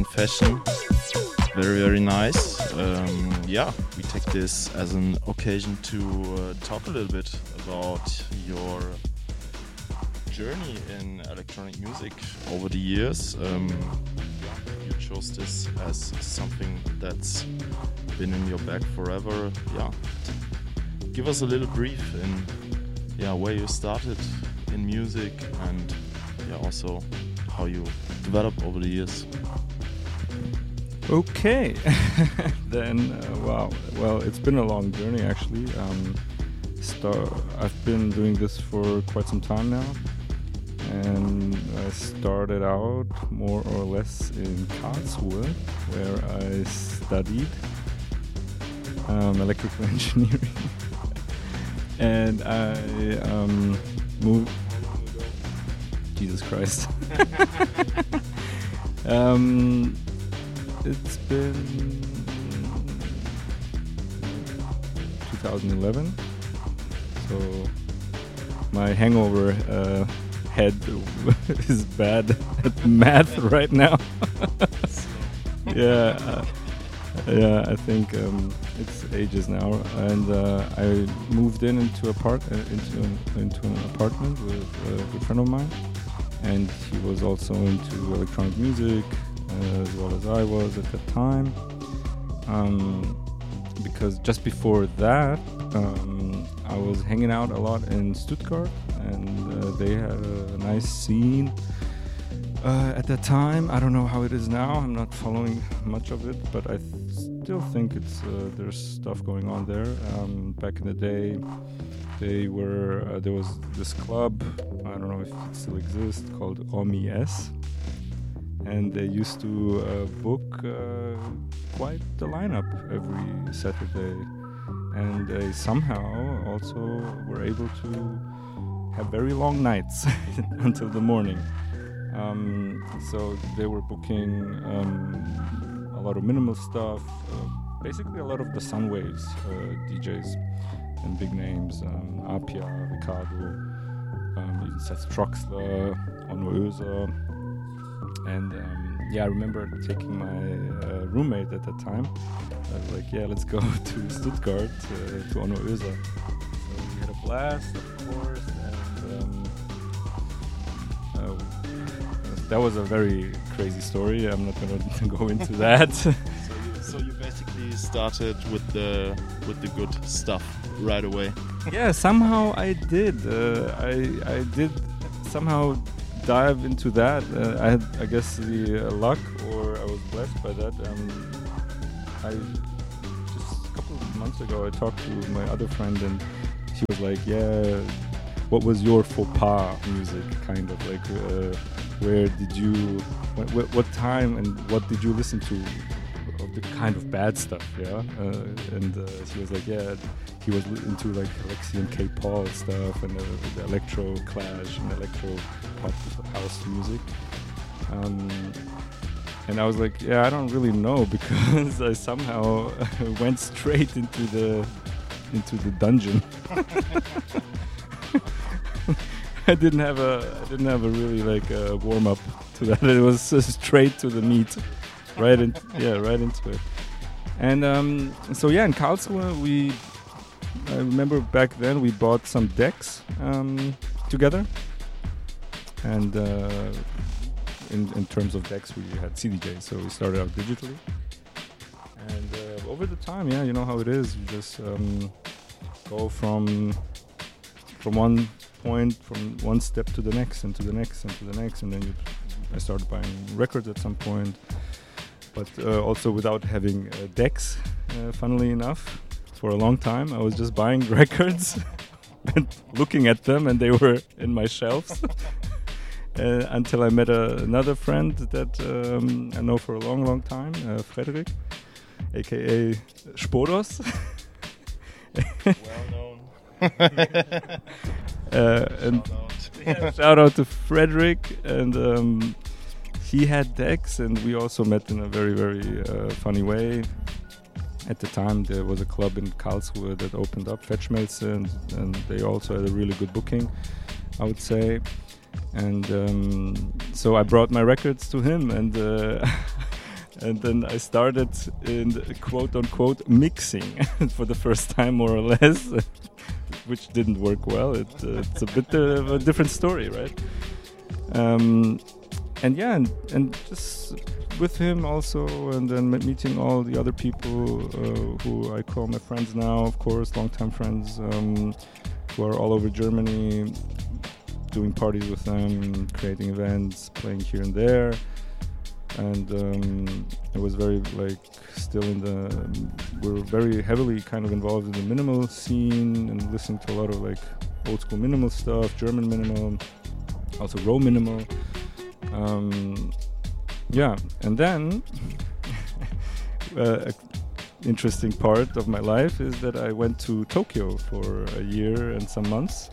fashion. Very, very nice. We take this as an occasion to talk a little bit about your journey in electronic music over the years. You chose this as something that's been in your bag forever. Give us a little brief in where you started in music and also how you developed over the years. Okay, then wow. Well, it's been a long journey actually. I've been doing this for quite some time now, and I started out more or less in Karlsruhe, where I studied electrical engineering, and I moved. Jesus Christ. It's been 2011, so my hangover head is bad at math right now. I think it's ages now, and I moved into an apartment with a good friend of mine, and he was also into electronic music as well as I was at that time. Because just before that, I was hanging out a lot in Stuttgart, and they had a nice scene at that time. I don't know how it is now. I'm not following much of it, but I still think there's stuff going on there. Back in the day, there was this club. I don't know if it still exists, called Omi S, and they used to book quite the lineup every Saturday, and they somehow also were able to have very long nights until the morning. So they were booking a lot of minimal stuff, basically a lot of the Sunwaves DJs and big names, Apia, Ricardo, even Seth Troxler, Onno Öser. And I remember taking my roommate at that time. I was like, let's go to Stuttgart to Onno Öser. So we had a blast, of course, and that was a very crazy story. I'm not going to go into that. So you basically started with the good stuff right away. Yeah, somehow I did. I did somehow dive into that. I had, I guess, the luck, or I was blessed by that. I just a couple of months ago I talked to my other friend, and she was like, what was your faux pas music, kind of like where did you what time and what did you listen to of the kind of bad stuff, and she was like, he was into like Alexi and K. Paul stuff, and the electro clash and electro pop house music, and I was like, I don't really know, because I somehow went straight into the dungeon. I didn't have a really like warm up to that. It was straight to the meat, right into it. And in Karlsruhe, I remember back then we bought some decks together, and in terms of decks we had CDJs, so we started out digitally. And over the time, you know how it is. You just go from one point, from one step to the next, and to the next, and to the next, and then I started buying records at some point, but also without having decks. Funnily enough, for a long time I was just buying records and looking at them, and they were in my shelves. Until I met another friend that I know for a long time, Frederick, aka Sporos. Well known. And shout out to Frederick, and he had decks, and we also met in a very, very funny way. At the time, there was a club in Karlsruhe that opened up, Fetchmelze, and they also had a really good booking, I would say. And so I brought my records to him, and And then I started in quote-unquote mixing for the first time, more or less, which didn't work well. It's a bit of a different story, right? And just with him also, and then meeting all the other people who I call my friends now, of course, longtime friends, who are all over Germany, doing parties with them, creating events, playing here and there. And it was very we're very heavily kind of involved in the minimal scene and listening to a lot of like old school minimal stuff, German minimal, also raw minimal. And then interesting part of my life is that I went to Tokyo for a year and some months.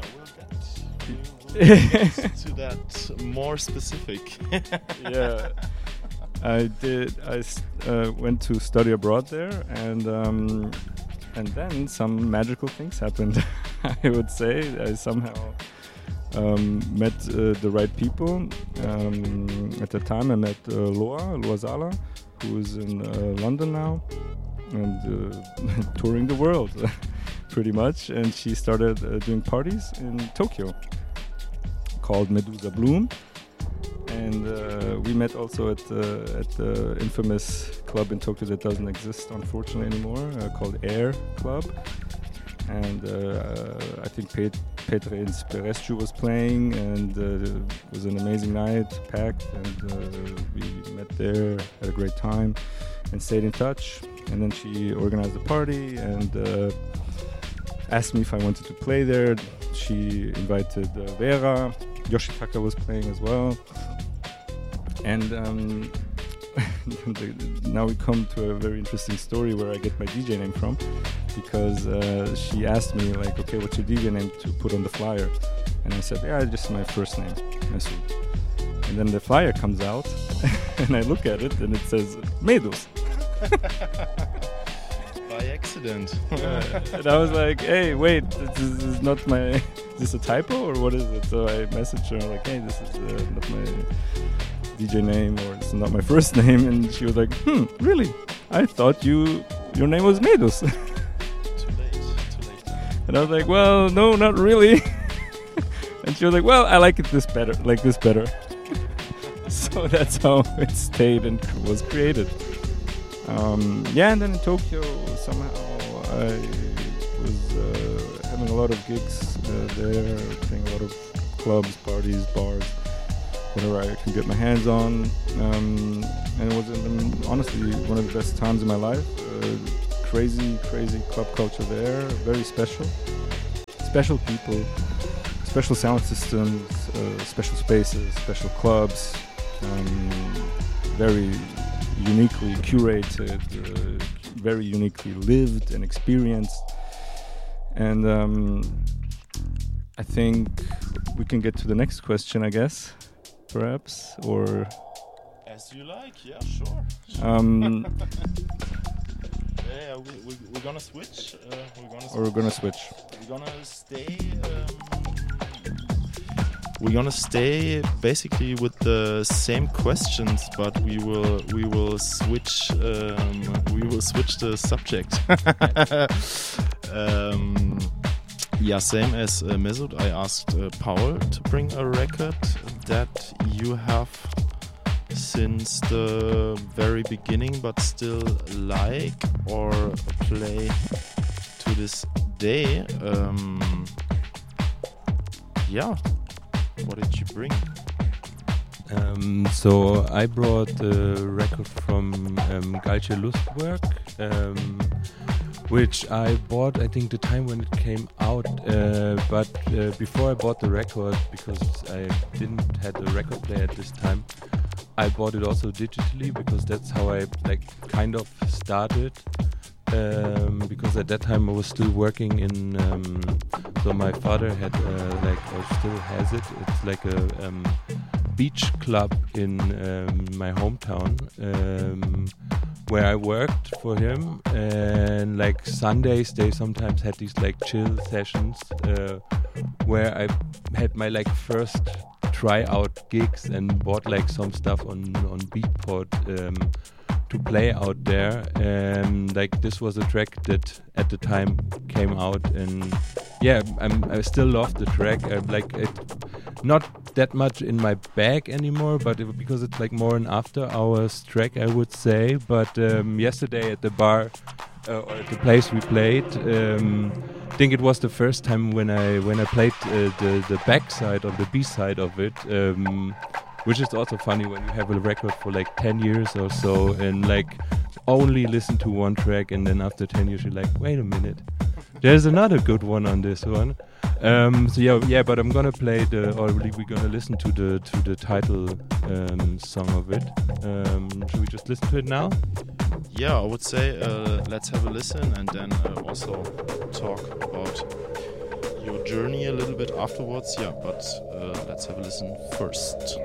We'll get to that more specific. Yeah, I did. I went to study abroad there, and then some magical things happened. I would say I somehow met the right people. At the time, I met Loa Sala, who is in London now and touring the world, pretty much. And she started doing parties in Tokyo called Medusa Bloom. And we met also at the infamous club in Tokyo that doesn't exist, unfortunately, anymore, called Air Club. And I think Petre Inspirescu was playing, and it was an amazing night, packed, and we met there, had a great time, and stayed in touch. And then she organized a party and asked me if I wanted to play there. She invited Vera. Yoshitaka was playing as well. And now we come to a very interesting story where I get my DJ name from, because she asked me, like, okay, what's your DJ name to put on the flyer? And I said, yeah, just my first name, Mesut. And then the flyer comes out, and I look at it, and it says Medus. By accident. And I was like, hey, wait, this is not my... Is this a typo, or what is it? So I messaged her, like, hey, this is not my DJ name, or it's not my first name. And she was like, really? I thought your name was Medus. Too late. And I was like, well, no, not really. And she was like, well, I like this better. So that's how it stayed and was created. And then in Tokyo, somehow I was having a lot of gigs there, playing a lot of clubs, parties, bars, whatever I can get my hands on. And it was honestly one of the best times in my life. Crazy club culture there, very special. Special people, special sound systems, special spaces, special clubs, very uniquely curated, very uniquely lived and experienced. And I think we can get to the next question, I guess, perhaps, or... As you like, yeah, sure. Yeah, we're gonna switch. We're gonna switch. We're gonna stay... We're gonna stay basically with the same questions, but we will switch the subject. Same as Mesut, I asked Paul to bring a record that you have since the very beginning, but still like or play to this day. What did you bring? So I brought a record from Galche Lustwerk, which I bought, I think, the time when it came out. But before I bought the record, because I didn't have a record player at this time, I bought it also digitally, because that's how I kind of started. Because at that time I was still working in, so my father had or still has it. It's like a beach club in my hometown, where I worked for him, and Sundays they sometimes had these chill sessions where I had my tryout gigs and bought some stuff on Beatport. to play out there. Like this was a track that at the time came out, and yeah, I still love the track. Like it, not that much in my bag anymore, but because it's like more an after hours track, I would say. But yesterday at the bar or at the place we played, I think it was the first time when I played the back side or the B side of it. Which is also funny when you have a record for like 10 years or so and like only listen to one track, and then after 10 years you're like, wait a minute, there's another good one on this one. So yeah, but I'm gonna play we're gonna listen to the title song of it. Should we just listen to it now? Yeah, I would say let's have a listen, and then also talk about your journey a little bit afterwards. Yeah, but let's have a listen first.